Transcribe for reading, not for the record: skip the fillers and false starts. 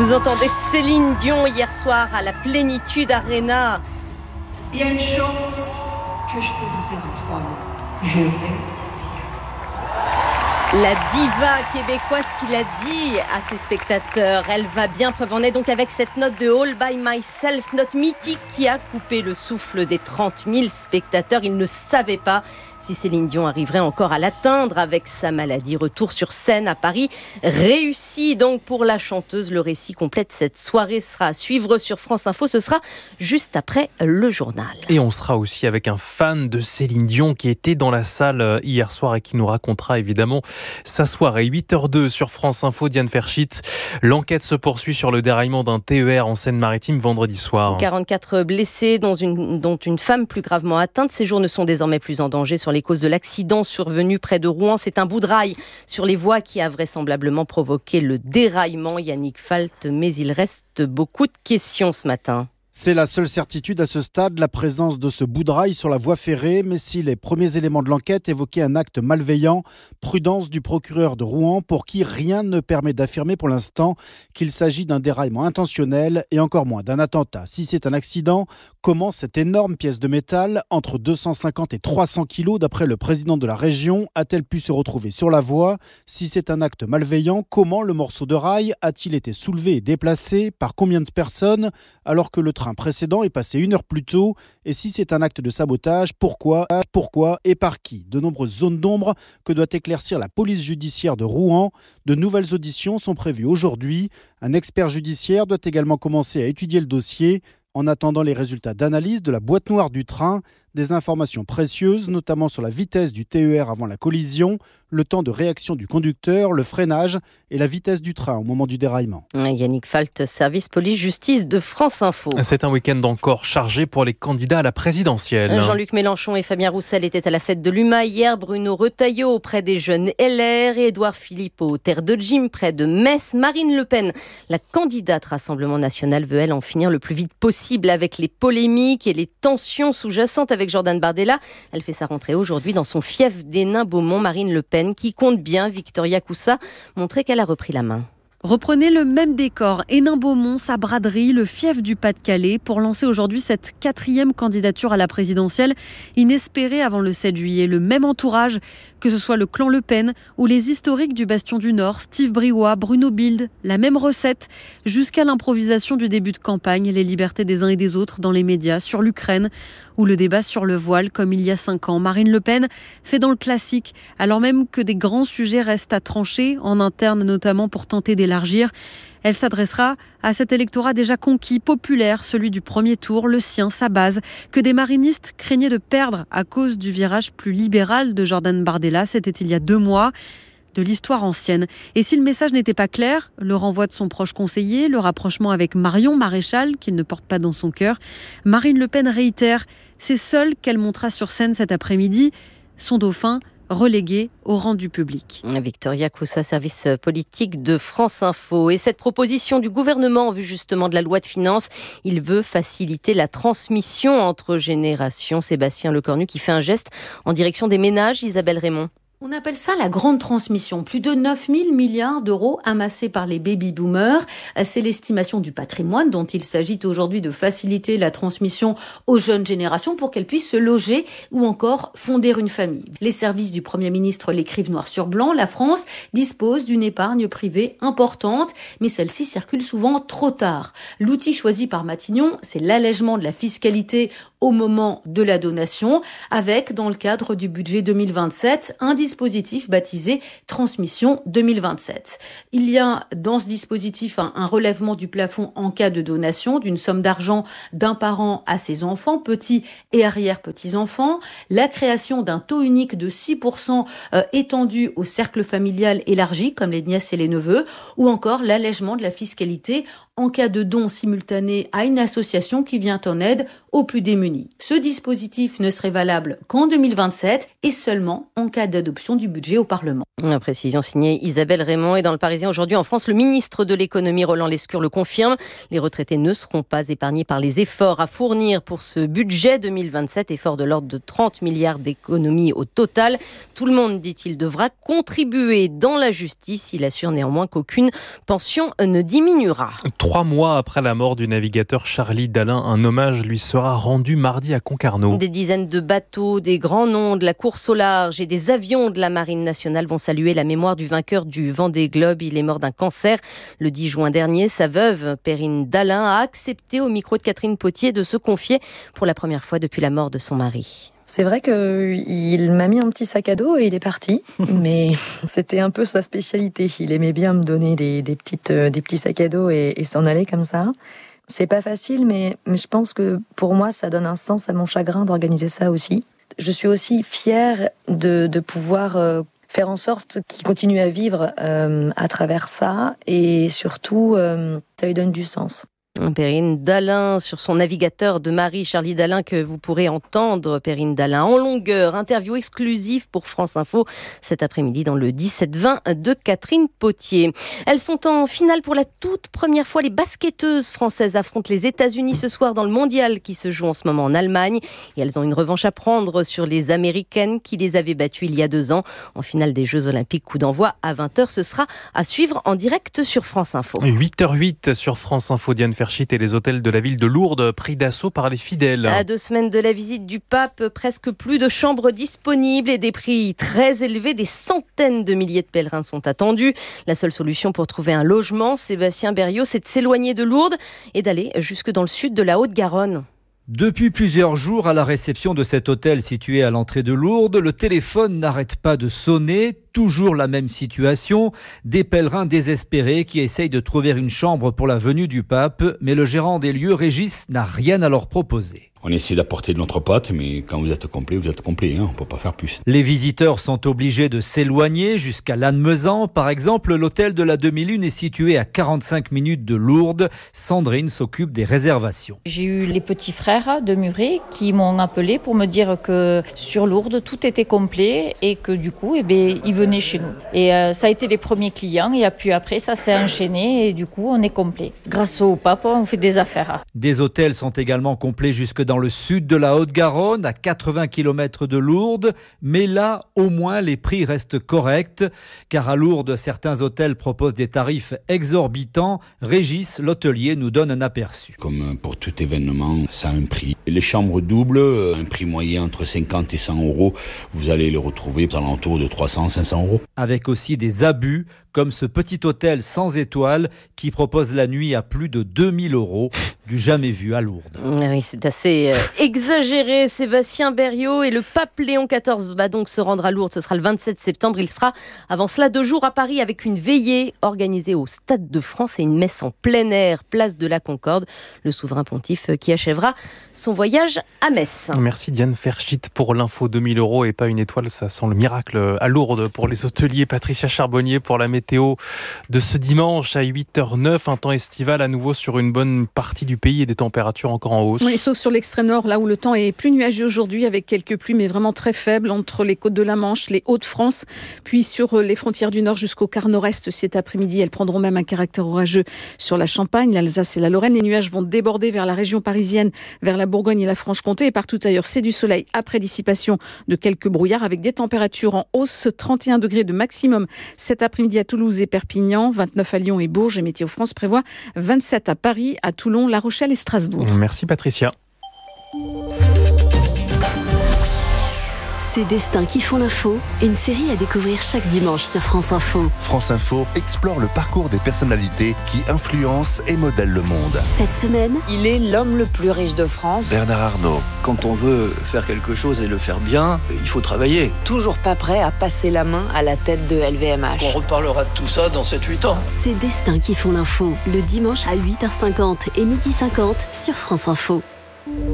Vous entendez Céline Dion hier soir à la Plénitude Arena. Il y a une chose que je peux vous dire en 3 mots. Je vais. La diva québécoise qui l'a dit à ses spectateurs. Elle va bien, preuve en est donc avec cette note de All By Myself, note mythique qui a coupé le souffle des 30 000 spectateurs. Ils ne savaient pas si Céline Dion arriverait encore à l'atteindre avec sa maladie. Retour sur scène à Paris, réussi donc pour la chanteuse. Le récit complet de cette soirée sera à suivre sur France Info. Ce sera juste après le journal. Et on sera aussi avec un fan de Céline Dion qui était dans la salle hier soir et qui nous racontera évidemment sa soirée. 8h02 sur France Info, Diane Ferchit. L'enquête se poursuit sur le déraillement d'un TER en Seine-Maritime vendredi soir. 44 blessés, dont une femme plus gravement atteinte. Ces jours ne sont désormais plus en danger. Sur les causes de l'accident survenu près de Rouen, c'est un bout de rail sur les voies qui a vraisemblablement provoqué le déraillement. Yannick Falt, mais il reste beaucoup de questions ce matin. C'est la seule certitude à ce stade, la présence de ce bout de rail sur la voie ferrée, mais si les premiers éléments de l'enquête évoquaient un acte malveillant, prudence du procureur de Rouen pour qui rien ne permet d'affirmer pour l'instant qu'il s'agit d'un déraillement intentionnel et encore moins d'un attentat. Si c'est un accident, comment cette énorme pièce de métal, entre 250 et 300 kilos d'après le président de la région, a-t-elle pu se retrouver sur la voie ? Si c'est un acte malveillant, comment le morceau de rail a-t-il été soulevé et déplacé ? Par combien de personnes ? Alors que le train précédent est passé 1 heure plus tôt. Et si c'est un acte de sabotage, pourquoi et par qui ? De nombreuses zones d'ombre que doit éclaircir la police judiciaire de Rouen. De nouvelles auditions sont prévues aujourd'hui. Un expert judiciaire doit également commencer à étudier le dossier. En attendant les résultats d'analyse de la boîte noire du train, des informations précieuses, notamment sur la vitesse du TER avant la collision, le temps de réaction du conducteur, le freinage et la vitesse du train au moment du déraillement. Yannick Falt, service police-justice de France Info. C'est un week-end encore chargé pour les candidats à la présidentielle. Jean-Luc Mélenchon et Fabien Roussel étaient à la fête de l'UMA hier, Bruno Retailleau auprès des jeunes LR et Édouard Philippe au Terre de Gym près de Metz. Marine Le Pen, la candidate Rassemblement National, veut elle en finir le plus vite possible avec les polémiques et les tensions sous-jacentes avec Jordan Bardella. Elle fait sa rentrée aujourd'hui dans son fief d'Hénin-Beaumont. Marine Le Pen, qui compte bien, Victoria Coussa, montrer qu'elle a repris la main. Reprenez le même décor, Hénin-Beaumont, sa braderie, le fief du Pas-de-Calais, pour lancer aujourd'hui cette 4e candidature à la présidentielle, inespérée avant le 7 juillet. Le même entourage, que ce soit le clan Le Pen ou les historiques du Bastion du Nord, Steve Briouat, Bruno Bild, la même recette, jusqu'à l'improvisation du début de campagne, les libertés des uns et des autres dans les médias, sur l'Ukraine ou le débat sur le voile, comme il y a 5 ans. Marine Le Pen fait dans le classique, alors même que des grands sujets restent à trancher, en interne notamment pour tenter d'élargir. Elle s'adressera à cet électorat déjà conquis, populaire, celui du premier tour, le sien, sa base, que des marinistes craignaient de perdre à cause du virage plus libéral de Jordan Bardella. C'était il y a 2 mois. De l'histoire ancienne. Et si le message n'était pas clair, le renvoi de son proche conseiller, le rapprochement avec Marion Maréchal, qu'il ne porte pas dans son cœur, Marine Le Pen réitère, c'est seule qu'elle montera sur scène cet après-midi, son dauphin relégué au rang du public. Victoria Coussa, service politique de France Info. Et cette proposition du gouvernement en vue justement de la loi de finances, il veut faciliter la transmission entre générations. Sébastien Lecornu qui fait un geste en direction des ménages, Isabelle Raymond. On appelle ça la grande transmission. Plus de 9 000 milliards d'euros amassés par les baby-boomers. C'est l'estimation du patrimoine dont il s'agit aujourd'hui de faciliter la transmission aux jeunes générations pour qu'elles puissent se loger ou encore fonder une famille. Les services du Premier ministre l'écrivent noir sur blanc. La France dispose d'une épargne privée importante, mais celle-ci circule souvent trop tard. L'outil choisi par Matignon, c'est l'allègement de la fiscalité au moment de la donation, avec, dans le cadre du budget 2027, un dispositif baptisé Transmission 2027. Il y a dans ce dispositif un relèvement du plafond en cas de donation d'une somme d'argent d'un parent à ses enfants, petits et arrière-petits-enfants, la création d'un taux unique de 6% étendu au cercle familial élargi, comme les nièces et les neveux, ou encore l'allègement de la fiscalité en cas de don simultané à une association qui vient en aide aux plus démunis. Royaume-Uni. Ce dispositif ne serait valable qu'en 2027 et seulement en cas d'adoption du budget au Parlement. Une précision signée Isabelle Raymond. Et dans le Parisien aujourd'hui en France, le ministre de l'économie Roland Lescure le confirme. Les retraités ne seront pas épargnés par les efforts à fournir pour ce budget 2027, effort de l'ordre de 30 milliards d'économies au total. Tout le monde, dit-il, devra contribuer dans la justice. Il assure néanmoins qu'aucune pension ne diminuera. 3 mois après la mort du navigateur Charlie Dalin, un hommage lui sera rendu mardi à Concarneau. Des dizaines de bateaux, des grands noms de la course au large et des avions de la Marine nationale vont saluer la mémoire du vainqueur du Vendée Globe. Il est mort d'un cancer le 10 juin dernier. Sa veuve, Perrine Dalin, a accepté au micro de Catherine Potier de se confier pour la première fois depuis la mort de son mari. C'est vrai qu'il m'a mis un petit sac à dos et il est parti, mais c'était un peu sa spécialité. Il aimait bien me donner des petits sacs à dos et s'en aller comme ça. C'est pas facile, mais je pense que pour moi, ça donne un sens à mon chagrin d'organiser ça aussi. Je suis aussi fière de pouvoir faire en sorte qu'il continue à vivre à travers ça et surtout, ça lui donne du sens. Perrine Dalin sur son navigateur de mari Charlie Dalin que vous pourrez entendre. Perrine Dalin en longueur, interview exclusive pour France Info cet après-midi dans le 17-20 de Catherine Potier. Elles sont en finale pour la toute première fois. Les basketteuses françaises affrontent les États-Unis ce soir dans le mondial qui se joue en ce moment en Allemagne. Et elles ont une revanche à prendre sur les Américaines qui les avaient battues il y a 2 ans. En finale des Jeux Olympiques, coup d'envoi à 20h. Ce sera à suivre en direct sur France Info. 8h08 sur France Info. Diane Ferchit et les hôtels de la ville de Lourdes pris d'assaut par les fidèles. À 2 semaines de la visite du pape, presque plus de chambres disponibles et des prix très élevés. Des centaines de milliers de pèlerins sont attendus. La seule solution pour trouver un logement, Sébastien Berriot, c'est de s'éloigner de Lourdes et d'aller jusque dans le sud de la Haute-Garonne. Depuis plusieurs jours, à la réception de cet hôtel situé à l'entrée de Lourdes, le téléphone n'arrête pas de sonner. Toujours la même situation, des pèlerins désespérés qui essayent de trouver une chambre pour la venue du pape, mais le gérant des lieux, Régis, n'a rien à leur proposer. On essaie d'apporter de notre patte, mais quand vous êtes complet, vous êtes complet, on ne peut pas faire plus. Les visiteurs sont obligés de s'éloigner jusqu'à Lannemezan. Par exemple, l'hôtel de la Demi-Lune est situé à 45 minutes de Lourdes. Sandrine s'occupe des réservations. J'ai eu les petits frères de Muret qui m'ont appelé pour me dire que sur Lourdes, tout était complet et que du coup, ils venaient chez nous. Et ça a été les premiers clients et puis après, ça s'est enchaîné et du coup, on est complet. Grâce au pape, on fait des affaires. Des hôtels sont également complets jusque dans le sud de la Haute-Garonne, à 80 km de Lourdes. Mais là, au moins, les prix restent corrects. Car à Lourdes, certains hôtels proposent des tarifs exorbitants. Régis, l'hôtelier, nous donne un aperçu. Comme pour tout événement, ça a un prix. Les chambres doubles, un prix moyen entre 50 et 100 euros, vous allez les retrouver aux alentours de 300-500 euros. Avec aussi des abus, comme ce petit hôtel sans étoiles qui propose la nuit à plus de 2000 euros, du jamais vu à Lourdes. Oui, c'est assez exagéré. Sébastien Berriot et le pape Léon XIV va donc se rendre à Lourdes. Ce sera le 27 septembre. Il sera avant cela 2 jours à Paris avec une veillée organisée au Stade de France et une messe en plein air, place de la Concorde. Le souverain pontife qui achèvera son voyage à Metz. Merci Diane Ferchit pour l'info. 2000 euros et pas une étoile, ça sent le miracle à Lourdes pour les hôteliers. Patricia Charbonnier pour la météo de ce dimanche à 8h09. Un temps estival à nouveau sur une bonne partie du pays et des températures encore en hausse. Oui, sauf sur l'extrême nord, là où le temps est plus nuageux aujourd'hui avec quelques pluies, mais vraiment très faibles entre les côtes de la Manche, les Hauts-de-France, puis sur les frontières du nord jusqu'au quart nord-est cet après-midi. Elles prendront même un caractère orageux sur la Champagne, l'Alsace et la Lorraine. Les nuages vont déborder vers la région parisienne, vers la Bourgogne et la Franche-Comté. Et partout ailleurs, c'est du soleil après dissipation de quelques brouillards avec des températures en hausse. 31 degrés de maximum cet après-midi à Toulouse et Perpignan, 29 à Lyon et Bourges. Et Météo France prévoit 27 à Paris, à Toulon, La Rochelle et Strasbourg. Merci Patricia. Ces destins qui font l'info, une série à découvrir chaque dimanche sur France Info. France Info explore le parcours des personnalités qui influencent et modèlent le monde. Cette semaine, il est l'homme le plus riche de France. Bernard Arnault. Quand on veut faire quelque chose et le faire bien, il faut travailler. Toujours pas prêt à passer la main à la tête de LVMH. On reparlera de tout ça dans 7-8 ans. Ces destins qui font l'info, le dimanche à 8h50 et 12h50 sur France Info.